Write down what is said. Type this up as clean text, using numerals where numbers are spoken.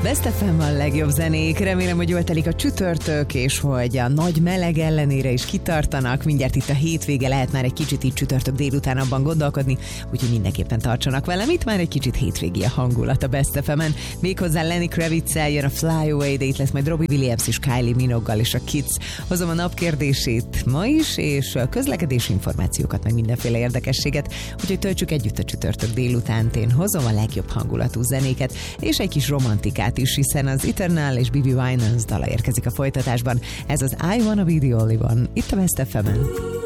Best FM a legjobb zenék. Remélem, hogy jól telik a csütörtök, és hogy a nagy meleg ellenére is kitartanak. Mindjárt itt a hétvége, lehet már egy kicsit így csütörtök délután abban gondolkodni, úgyhogy mindenképpen tartsanak velem. Itt már egy kicsit hétvégi a hangulat a Best FM-en. Méghozzá Lenny Kravitz-el jön a Fly Away, de itt lesz majd Robbie Williams és Kylie Minogue-gal és a Kids. Hozom a napkérdését ma is, és közlekedési információkat, meg mindenféle érdekességet, úgyhogy töltsük együtt a csütörtök délutánt. Én hozom a legjobb hangulatú zenéket, és egy kis romantikát is, hiszen az Eternal és Bibi Winans dala érkezik a folytatásban. Ez az I Wanna Be The Only One, itt a Best FM-en.